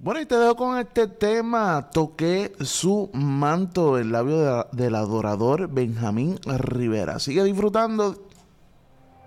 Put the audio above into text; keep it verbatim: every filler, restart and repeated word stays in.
Bueno, y te dejo con este tema. Toqué su manto, el labio de- del adorador Benjamín Rivera. Sigue disfrutando